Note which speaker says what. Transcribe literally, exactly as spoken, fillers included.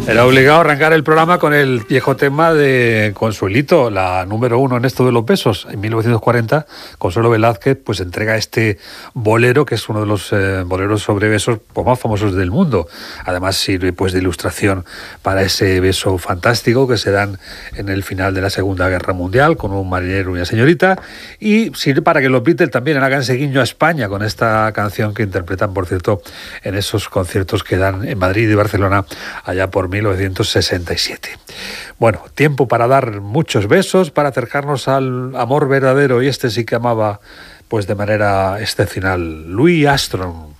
Speaker 1: Era obligado a arrancar el programa con el viejo tema de Consuelito, la número uno en esto de los besos. En mil novecientos cuarenta, Consuelo Velázquez pues entrega este bolero, que es uno de los eh, boleros sobre besos pues, más famosos del mundo. Además sirve pues de ilustración para ese beso fantástico que se dan en el final de la Segunda Guerra Mundial con un marinero y una señorita, y sirve para que los Beatles también hagan ese guiño a España con esta canción que interpretan, por cierto, en esos conciertos que dan en Madrid y Barcelona allá por mil novecientos sesenta y siete. Bueno, tiempo para dar muchos besos, para acercarnos al amor verdadero, y este sí que amaba pues de manera excepcional, Louis Armstrong.